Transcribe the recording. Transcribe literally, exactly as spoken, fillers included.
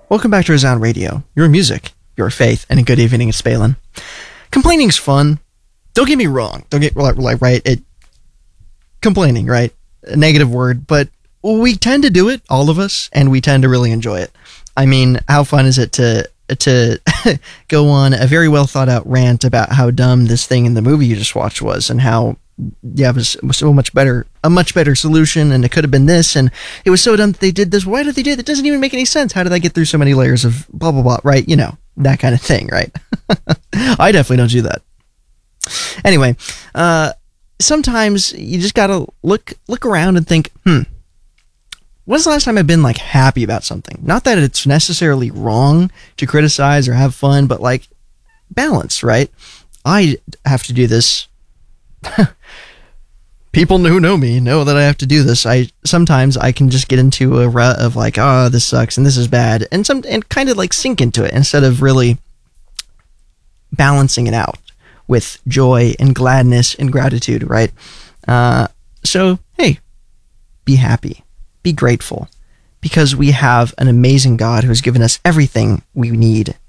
Welcome back to Resound Radio, your music, your faith, and a good evening at Spalen. Complaining's fun. Don't get me wrong. Don't get like right. It complaining, right? A negative word, but we tend to do it, all of us, and we tend to really enjoy it. I mean, how fun is it to to go on a very well thought out rant about how dumb this thing in the movie you just watched was, and how yeah, it was, was so much better, a much better solution, and it could have been this, and it was so dumb that they did this. Why did they do it? It doesn't even make any sense. How did I get through so many layers of blah, blah, blah, right? You know, that kind of thing, right? I definitely don't do that. Anyway, uh, sometimes you just gotta look, look around and think, hmm, when's the last time I've been, like, happy about something? Not that it's necessarily wrong to criticize or have fun, but, like, balance, right? I have to do this. People who know me know that I have to do this. I sometimes I can just get into a rut of like, oh, this sucks and this is bad, and some and kind of like sink into it instead of really balancing it out with joy and gladness and gratitude, right? Uh, so hey, be happy, be grateful, because we have an amazing God who has given us everything we need